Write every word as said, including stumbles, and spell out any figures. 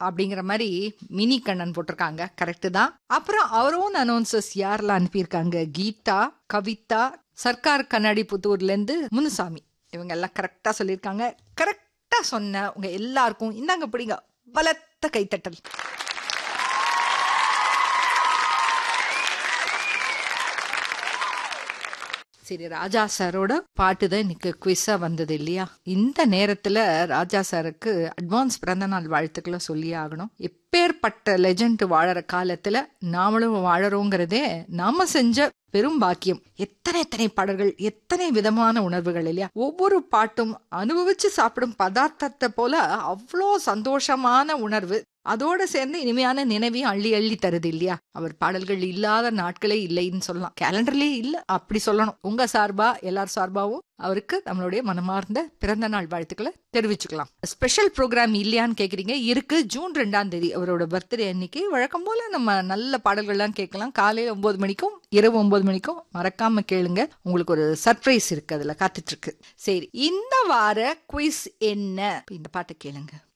அப்படிங்கிற மாதிரி மினி கண்ணன் போட்டிருக்காங்க. கரெக்டு தான். அப்புறம் அவர் ஓன் அனௌன்சர்ஸ் யாரெல்லாம் அனுப்பியிருக்காங்க, கீதா, கவிதா, சர்க்கார் கண்ணாடி புத்தூர்லேருந்து முனுசாமி, இவங்க எல்லாம் கரெக்டா சொல்லியிருக்காங்க. கரெக்டா சொன்ன உங்க எல்லாருக்கும் இந்தாங்க பிடிங்க பலத்த கைத்தட்டல். சரி, ராஜா சாரோட பாட்டு தான் இன்னைக்கு குவிஸா வந்தது இல்லையா? இந்த நேரத்துல ராஜா சாருக்கு அட்வான்ஸ் பிறந்த நாள் வாழ்த்துக்களை சொல்லி ஆகணும். எப்பேற்பட்ட லெஜண்ட் வாழற காலத்துல நாமளும் வாழறோங்கிறதே நாம செஞ்ச பெரும் பாக்கியம். எத்தனை எத்தனை பாடல்கள், எத்தனை விதமான உணர்வுகள் இல்லையா? ஒவ்வொரு பாட்டும் அனுபவிச்சு சாப்பிடும் பதார்த்தத்தை போல அவ்வளோ சந்தோஷமான உணர்வு, அதோட சேர்ந்து இனிமையான நினைவையும் அள்ளி அள்ளி தருது இல்லையா? அவர் பாடல்கள் இல்லாத நாட்களே இல்லைன்னு சொல்லலாம், கேலண்டர்லயே இல்ல அப்படி சொல்லணும். உங்க சார்பா எல்லார் சார்பாவும் அவருக்கு நம்மளுடைய மனமார்ந்த பிறந்த நாள் வாழ்த்துக்களை தெரிவிச்சுக்கலாம். ஸ்பெஷல் ப்ரோக்ராம் இல்லையான்னு கேக்குறீங்க, இருக்கு. ஜூன் ரெண்டாம் தேதி அவரோட பர்த்டே அன்னைக்கு வழக்கம் போல நம்ம நல்ல பாடல்கள்லாம் கேட்கலாம். காலையில ஒன்பது மணிக்கும் இரவு ஒன்பது மணிக்கும் மறக்காம கேளுங்க. உங்களுக்கு ஒரு சர்ப்ரைஸ் இருக்கு, அதுல காத்துட்டு இருக்கு. சரி, இந்த வார குவிஸ் என்ன? இந்த பாட்டை கேளுங்க.